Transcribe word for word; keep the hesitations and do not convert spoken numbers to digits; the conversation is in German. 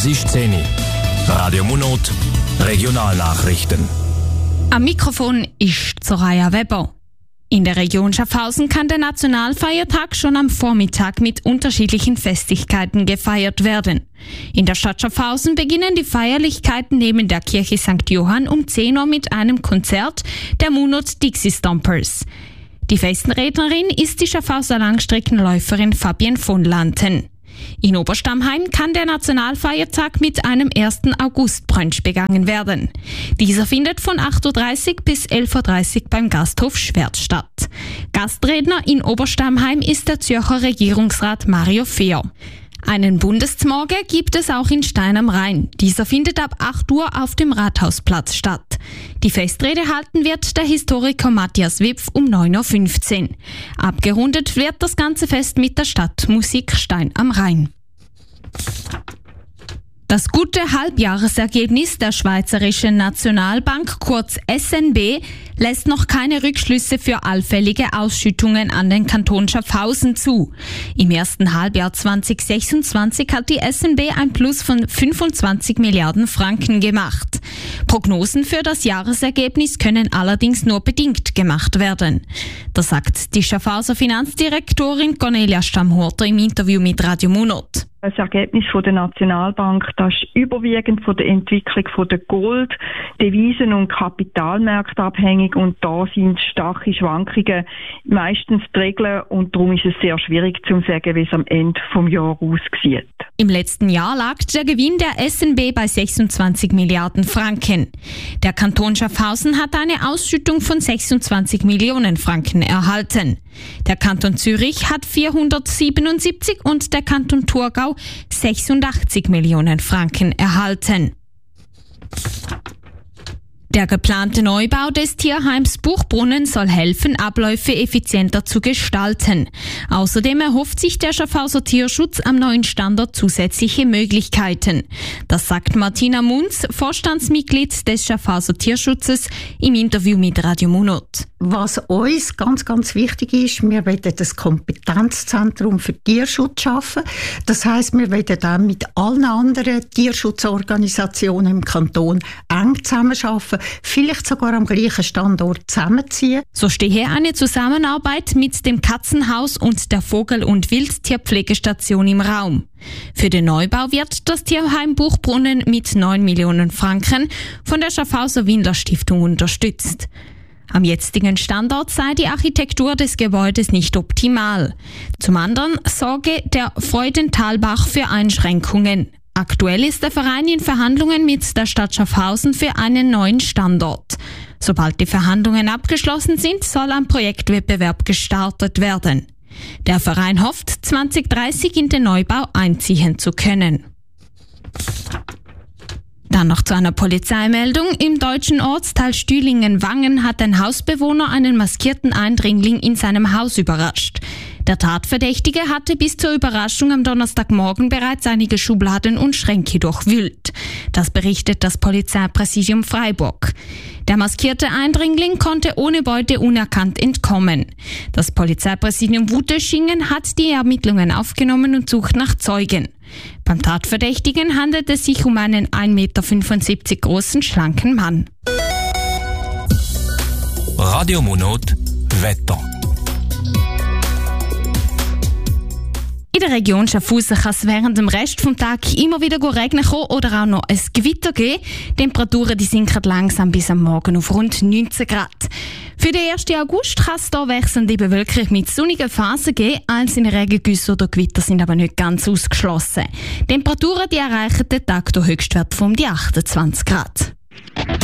Es ist zehn Uhr. Radio Munot, Regionalnachrichten. Am Mikrofon ist Soraya Weber. In der Region Schaffhausen kann der Nationalfeiertag schon am Vormittag mit unterschiedlichen Festigkeiten gefeiert werden. In der Stadt Schaffhausen beginnen die Feierlichkeiten neben der Kirche Sankt Johann um zehn Uhr mit einem Konzert der Munot Dixie Stompers. Die Festenrednerin ist die Schaffhauser Langstreckenläuferin Fabienne von Lanten. In Oberstammheim kann der Nationalfeiertag mit einem ersten August-Brunch begangen werden. Dieser findet von acht Uhr dreißig bis elf Uhr dreißig beim Gasthof Schwert statt. Gastredner in Oberstammheim ist der Zürcher Regierungsrat Mario Fehr. Einen Bundesmorgen gibt es auch in Stein am Rhein. Dieser findet ab acht Uhr auf dem Rathausplatz statt. Die Festrede halten wird der Historiker Matthias Wipf um neun Uhr fünfzehn. Abgerundet wird das ganze Fest mit der Stadtmusik Stein am Rhein. Das gute Halbjahresergebnis der Schweizerischen Nationalbank, kurz S N B, lässt noch keine Rückschlüsse für allfällige Ausschüttungen an den Kanton Schaffhausen zu. Im ersten Halbjahr zwanzig sechsundzwanzig hat die S N B ein Plus von fünfundzwanzig Milliarden Franken gemacht. Prognosen für das Jahresergebnis können allerdings nur bedingt gemacht werden. Das sagt die Schaffhauser Finanzdirektorin Cornelia Stammhorter im Interview mit Radio Munot. Das Ergebnis von der Nationalbank, das ist überwiegend von der Entwicklung von der Gold-, Devisen- und Kapitalmärkte abhängig und da sind starke Schwankungen meistens die Regeln und darum ist es sehr schwierig zu sagen, wie es am Ende des Jahres aussieht. Im letzten Jahr lag der Gewinn der S N B bei sechsundzwanzig Milliarden Franken. Der Kanton Schaffhausen hat eine Ausschüttung von sechsundzwanzig Millionen Franken erhalten. Der Kanton Zürich hat vierhundertsiebenundsiebzig und der Kanton Thurgau sechsundachtzig Millionen Franken erhalten. Der geplante Neubau des Tierheims Buchbrunnen soll helfen, Abläufe effizienter zu gestalten. Außerdem erhofft sich der Schaffhauser Tierschutz am neuen Standort zusätzliche Möglichkeiten. Das sagt Martina Munz, Vorstandsmitglied des Schaffhauser Tierschutzes, im Interview mit Radio Munot. Was uns ganz, ganz wichtig ist, wir wollen das Kompetenzzentrum für Tierschutz schaffen. Das heisst, wir wollen dann mit allen anderen Tierschutzorganisationen im Kanton eng zusammenarbeiten, vielleicht sogar am gleichen Standort zusammenziehen. So stehe eine Zusammenarbeit mit dem Katzenhaus und der Vogel- und Wildtierpflegestation im Raum. Für den Neubau wird das Tierheim Buchbrunnen mit neun Millionen Franken von der Schaffhauser Windler Stiftung unterstützt. Am jetzigen Standort sei die Architektur des Gebäudes nicht optimal. Zum anderen sorge der Freudentalbach für Einschränkungen. Aktuell ist der Verein in Verhandlungen mit der Stadt Schaffhausen für einen neuen Standort. Sobald die Verhandlungen abgeschlossen sind, soll ein Projektwettbewerb gestartet werden. Der Verein hofft, zwanzig dreißig in den Neubau einziehen zu können. Dann noch zu einer Polizeimeldung. Im deutschen Ortsteil Stühlingen-Wangen hat ein Hausbewohner einen maskierten Eindringling in seinem Haus überrascht. Der Tatverdächtige hatte bis zur Überraschung am Donnerstagmorgen bereits einige Schubladen und Schränke durchwühlt. Das berichtet das Polizeipräsidium Freiburg. Der maskierte Eindringling konnte ohne Beute unerkannt entkommen. Das Polizeipräsidium Wuteschingen hat die Ermittlungen aufgenommen und sucht nach Zeugen. Beim Tatverdächtigen handelt es sich um einen ein Meter fünfundsiebzig großen, schlanken Mann. Radio Munot Wetter. In der Region Schaffhausen kann es während dem Rest des Tages immer wieder regnen kommen oder auch noch ein Gewitter geben. Die Temperaturen die sinken langsam bis am Morgen auf rund neunzehn Grad. Für den ersten August kann es hier wechselnde Bewölkung mit sonnigen Phasen geben. Einzelne Regengüsse oder Gewitter sind aber nicht ganz ausgeschlossen. Die Temperaturen die erreichen den Tag durch Höchstwert von um die achtundzwanzig Grad.